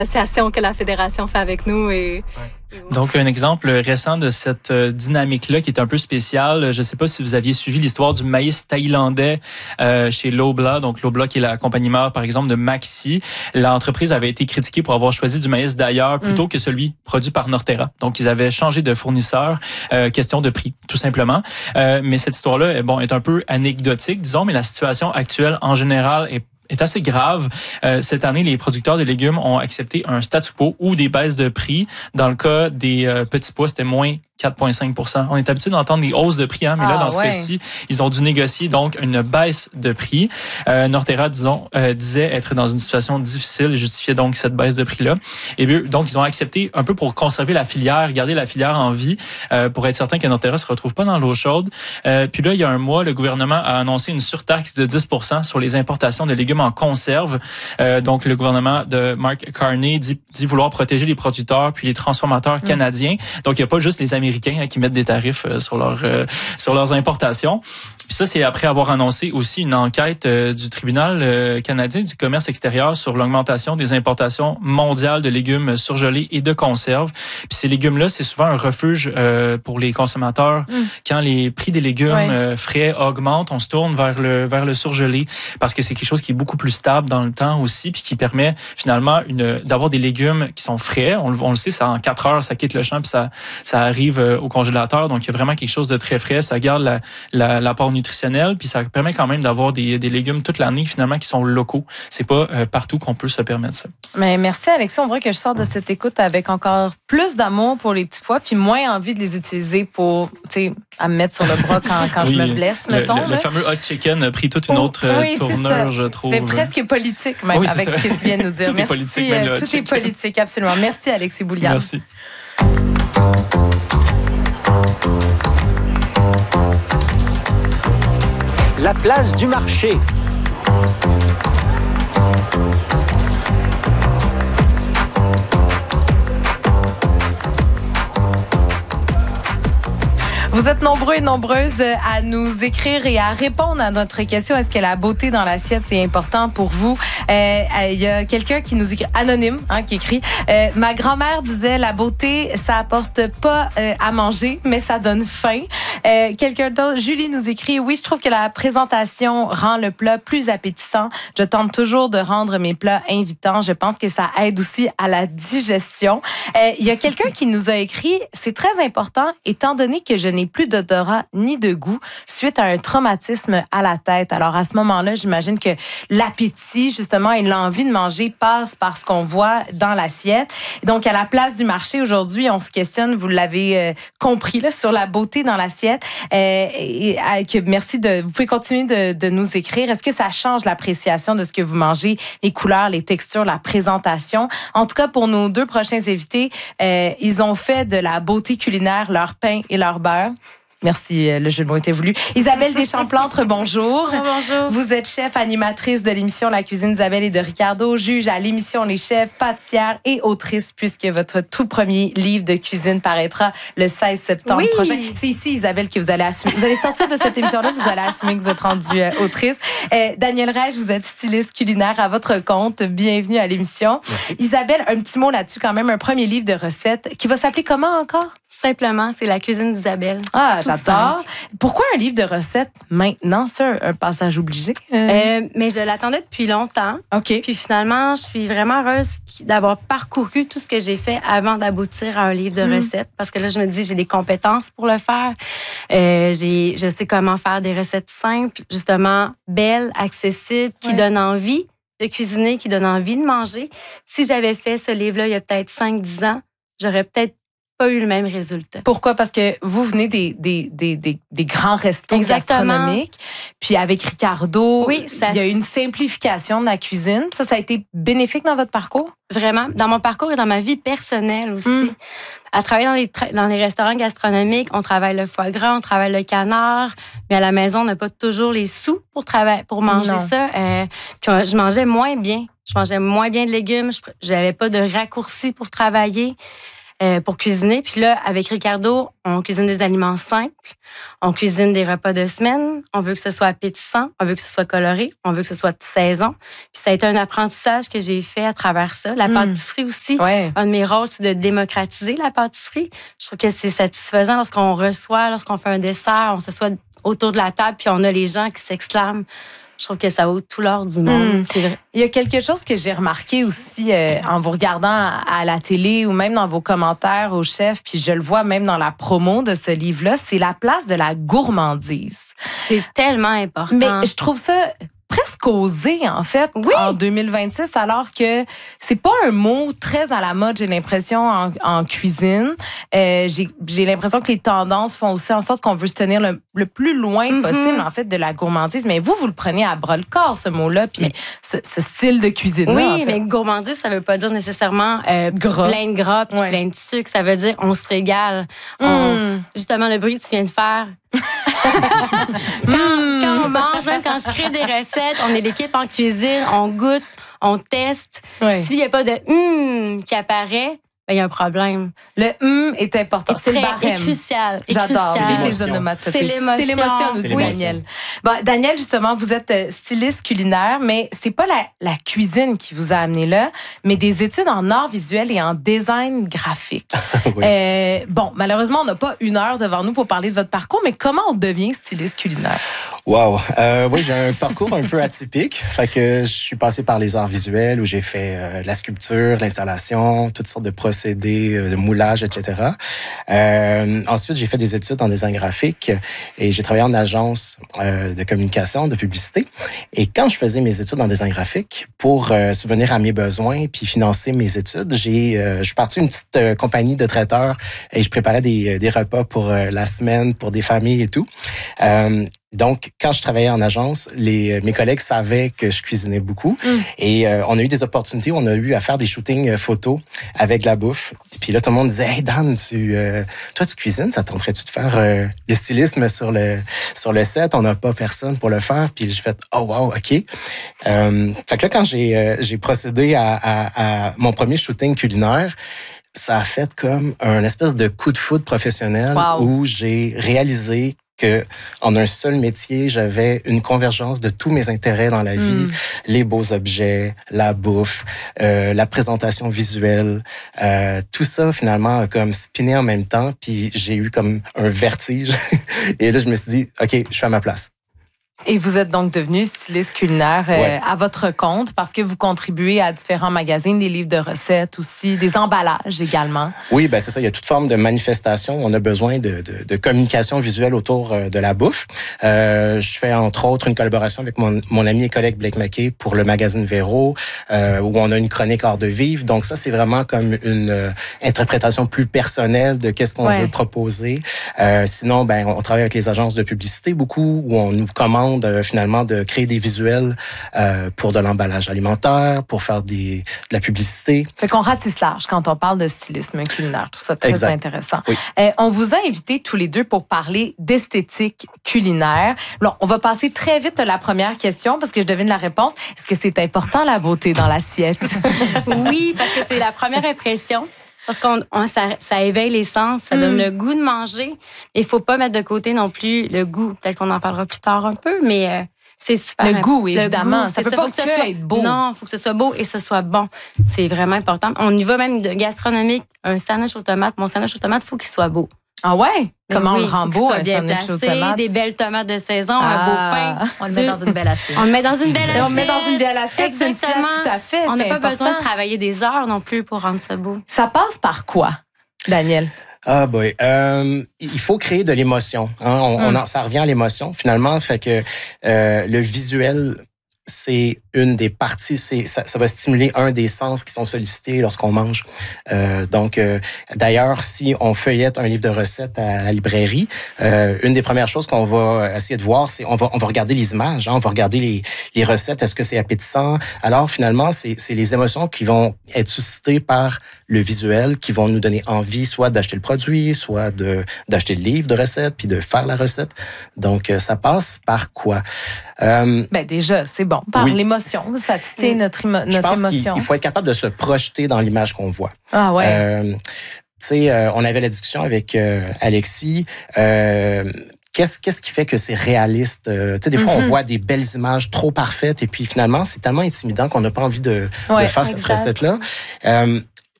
que la Fédération fait avec nous. Ouais. Donc, un exemple récent de cette dynamique-là qui est un peu spéciale. Je ne sais pas si vous aviez suivi l'histoire du maïs thaïlandais chez Loblaw. Donc, Loblaw qui est la compagnie mère, par exemple, de Maxi. L'entreprise avait été critiquée pour avoir choisi du maïs d'ailleurs plutôt que celui produit par Norterra. Donc, ils avaient changé de fournisseur. Question de prix, tout simplement. Mais cette histoire-là est un peu anecdotique, disons, mais la situation actuelle, en général, est assez grave. Cette année, les producteurs de légumes ont accepté un statu quo ou des baisses de prix. Dans le cas des petits pois, c'était moins 4,5 %. On est habitué d'entendre des hausses de prix, mais là, dans ce cas-ci, ils ont dû négocier donc une baisse de prix. Norterra, disait être dans une situation difficile et justifiait donc cette baisse de prix-là. Et bien, donc, ils ont accepté un peu pour conserver la filière, garder la filière en vie, pour être certain que Norterra se retrouve pas dans l'eau chaude. Puis là, il y a un mois, le gouvernement a annoncé une surtaxe de 10 % sur les importations de légumes en conserve. Donc, le gouvernement de Mark Carney dit vouloir protéger les producteurs puis les transformateurs canadiens. Donc, il n'y a pas juste les Américains qui mettent des tarifs sur leurs importations. Puis ça, c'est après avoir annoncé aussi une enquête du tribunal canadien du commerce extérieur sur l'augmentation des importations mondiales de légumes surgelés et de conserve. Puis ces légumes-là, c'est souvent un refuge pour les consommateurs. Quand les prix des légumes frais augmentent, on se tourne vers le surgelé parce que c'est quelque chose qui est beaucoup plus stable dans le temps aussi puis qui permet finalement d'avoir des légumes qui sont frais. On le sait, ça en 4 heures, ça quitte le champ puis ça arrive au congélateur. Donc, il y a vraiment quelque chose de très frais. Ça garde l'apport nutritionnel, puis ça permet quand même d'avoir des légumes toute l'année, finalement, qui sont locaux. C'est pas partout qu'on peut se permettre ça. Mais merci, Alexis. On dirait que je sors de cette écoute avec encore plus d'amour pour les petits pois, puis moins envie de les utiliser pour, à me mettre sur le bras quand je me blesse, mettons. Le fameux hot chicken a pris toute une autre tournure, je trouve. Mais presque politique, même, avec ce que tu viens de nous dire. Tout merci. Est politique, même tout est politique, absolument. Merci, Alexis Bouliane. Merci. La place du marché. Vous êtes nombreux et nombreuses à nous écrire et à répondre à notre question. Est-ce que la beauté dans l'assiette, c'est important pour vous? Il y a quelqu'un qui nous écrit, anonyme, qui écrit « Ma grand-mère disait la beauté, ça apporte pas à manger, mais ça donne faim. » Quelqu'un d'autre, Julie nous écrit « Oui, je trouve que la présentation rend le plat plus appétissant. Je tente toujours de rendre mes plats invitants. Je pense que ça aide aussi à la digestion. » Il y a quelqu'un qui nous a écrit « C'est très important, étant donné que je n'ai plus d'odorat ni de goût suite à un traumatisme à la tête. » Alors, à ce moment-là, j'imagine que l'appétit, justement, et l'envie de manger passe par ce qu'on voit dans l'assiette. Donc, à la place du marché, aujourd'hui, on se questionne, vous l'avez compris, là, sur la beauté dans l'assiette. Merci vous pouvez continuer de nous écrire. Est-ce que ça change l'appréciation de ce que vous mangez, les couleurs, les textures, la présentation? En tout cas, pour nos 2 prochains invités, ils ont fait de la beauté culinaire leur pain et leur beurre. Merci, le jeu de mots était voulu. Isabelle Deschamps-Plantre, bonjour. Bonjour. Vous êtes chef animatrice de l'émission La cuisine d'Isabelle et de Ricardo, juge à l'émission Les chefs, pâtissière et autrice, puisque votre tout premier livre de cuisine paraîtra le 16 septembre prochain. C'est ici, Isabelle, que vous allez assumer. Vous allez sortir de cette émission-là, vous allez assumer que vous êtes rendue autrice. Daniel Rèche, vous êtes styliste culinaire à votre compte. Bienvenue à l'émission. Merci. Isabelle, un petit mot là-dessus quand même, un premier livre de recettes qui va s'appeler comment encore? Simplement, c'est La cuisine d'Isabelle. Ah, j'adore. Pourquoi un livre de recettes maintenant? C'est un passage obligé? Mais je l'attendais depuis longtemps. OK. Puis finalement, je suis vraiment heureuse d'avoir parcouru tout ce que j'ai fait avant d'aboutir à un livre de recettes. Parce que là, je me dis, j'ai les compétences pour le faire. Je sais comment faire des recettes simples, justement belles, accessibles, qui donnent envie de cuisiner, qui donnent envie de manger. Si j'avais fait ce livre-là il y a peut-être 5-10 ans, j'aurais peut-être pas eu le même résultat. Pourquoi? Parce que vous venez des grands restos gastronomiques. Puis avec Ricardo, il y a eu une simplification de la cuisine. Ça a été bénéfique dans votre parcours? Vraiment. Dans mon parcours et dans ma vie personnelle aussi. À travailler dans les restaurants gastronomiques, on travaille le foie gras, on travaille le canard, mais à la maison, on n'a pas toujours les sous pour manger ça. Puis je mangeais moins bien. Je mangeais moins bien de légumes. Je n'avais pas de raccourcis pour travailler. pour cuisiner. Puis là, avec Ricardo, on cuisine des aliments simples, on cuisine des repas de semaine, on veut que ce soit appétissant, on veut que ce soit coloré, on veut que ce soit de saison. Puis ça a été un apprentissage que j'ai fait à travers ça. La pâtisserie aussi, un de mes rôles, c'est de démocratiser la pâtisserie. Je trouve que c'est satisfaisant lorsqu'on fait un dessert, on s'assoit autour de la table, puis on a les gens qui s'exclament. Je trouve que ça vaut tout l'or du monde. C'est vrai. Il y a quelque chose que j'ai remarqué aussi en vous regardant à la télé ou même dans vos commentaires au chef, puis je le vois même dans la promo de ce livre-là, c'est la place de la gourmandise. C'est tellement important. Mais je trouve ça presque osé, en fait, en 2026, alors que c'est pas un mot très à la mode, j'ai l'impression, en cuisine. J'ai l'impression que les tendances font aussi en sorte qu'on veut se tenir le plus loin possible, en fait, de la gourmandise. Mais vous le prenez à bras-le-corps, ce mot-là, puis ce style de cuisine-là. Oui, en fait. mais gourmandise, ça veut pas dire nécessairement plein de gras puis plein de sucre. Ça veut dire on se régale. Justement, le bruit que tu viens de faire... quand on mange, même quand je crée des recettes, on est l'équipe en cuisine, on goûte, on teste. S'il n'y a pas de qui apparaît, il y a un problème. Le est important. C'est le barème. C'est crucial. J'adore les onomatopées. C'est l'émotion. Oui, Daniel. Bon, Daniel, justement, vous êtes styliste culinaire, mais c'est pas la cuisine qui vous a amené là, mais des études en art visuel et en design graphique. Bon, malheureusement, on n'a pas 1 heure devant nous pour parler de votre parcours, mais comment on devient styliste culinaire? Wow! Oui, j'ai un parcours un peu atypique. Fait que je suis passé par les arts visuels où j'ai fait la sculpture, l'installation, toutes sortes de procédés, de moulage, etc. Ensuite, j'ai fait des études en design graphique et j'ai travaillé en agence de communication, de publicité. Et quand je faisais mes études en design graphique, pour subvenir à mes besoins puis financer mes études, je suis parti une petite compagnie de traiteurs et je préparais des repas pour la semaine, pour des familles et tout. Donc, quand je travaillais en agence, mes collègues savaient que je cuisinais beaucoup. Et on a eu des opportunités où on a eu à faire des shootings photos avec la bouffe. Puis là, tout le monde disait « Hey Dan, toi, tu cuisines, ça tenterait-tu de faire le stylisme sur le set? On n'a pas personne pour le faire. » Puis j'ai fait « Oh wow, OK. » Fait que là, quand j'ai procédé à mon premier shooting culinaire, ça a fait comme un espèce de coup de foudre professionnel où j'ai réalisé que en un seul métier, j'avais une convergence de tous mes intérêts dans la vie, les beaux objets, la bouffe, la présentation visuelle, tout ça finalement a comme spiné en même temps, puis j'ai eu comme un vertige. Et là, je me suis dit, OK, je suis à ma place. Et vous êtes donc devenu styliste culinaire à votre compte parce que vous contribuez à différents magazines, des livres de recettes aussi, des emballages également. Oui, ben c'est ça. Il y a toute forme de manifestation. On a besoin de communication visuelle autour de la bouffe. Je fais entre autres une collaboration avec mon ami et collègue Blake McKay pour le magazine Véro, où on a une chronique art de vivre. Donc ça, c'est vraiment comme une interprétation plus personnelle de qu'est-ce qu'on veut proposer. Sinon, ben on travaille avec les agences de publicité beaucoup, où on nous commande finalement de créer des visuels pour de l'emballage alimentaire, pour faire de la publicité. Fait qu'on ratisse large quand on parle de stylisme culinaire. Tout ça très intéressant. Oui. On vous a invités tous les deux pour parler d'esthétique culinaire. Alors, on va passer très vite à la première question parce que je devine la réponse. Est-ce que c'est important la beauté dans l'assiette? Oui, parce que c'est la première impression. Parce que ça éveille les sens, ça donne le goût de manger. Il ne faut pas mettre de côté non plus le goût. Peut-être qu'on en parlera plus tard un peu, mais c'est super. Le goût, évidemment. Ça ne peut pas que être beau. Non, il faut que ce soit beau et que ce soit bon. C'est vraiment important. On y va même de gastronomique. Un sandwich aux tomates. Mon sandwich aux tomates, il faut qu'il soit beau. Ah ouais? Comment on le rend beau, un sandwich aux tomates? Des belles tomates de saison, un beau pain. On le met dans une belle assiette. On le met dans une belle assiette. On le met dans une belle assiette, exactement. Tout à fait. On n'a pas besoin de travailler des heures non plus pour rendre ça beau. Ça passe par quoi, Daniel? Ah boy, il faut créer de l'émotion. Hein? Ça revient à l'émotion finalement. Fait que le visuel, c'est une des parties, ça va stimuler un des sens qui sont sollicités lorsqu'on mange. Donc, d'ailleurs, si on feuillette un livre de recettes à la librairie, une des premières choses qu'on va essayer de voir, c'est on va regarder les images, hein, on va regarder les recettes, est-ce que c'est appétissant? Alors, finalement, c'est les émotions qui vont être suscitées par le visuel, qui vont nous donner envie soit d'acheter le produit, soit d'acheter le livre de recettes, puis de faire la recette. Donc, ça passe par quoi? Ben déjà, c'est bon. Par l'émotion. Ça tient notre émotion. Je pense qu'il faut être capable de se projeter dans l'image qu'on voit. Ah ouais. sais, on avait la discussion avec Alexis. Qu'est-ce qui fait que c'est réaliste? Tu sais, des fois, on voit des belles images trop parfaites et puis finalement, c'est tellement intimidant qu'on n'a pas envie de faire cette recette-là.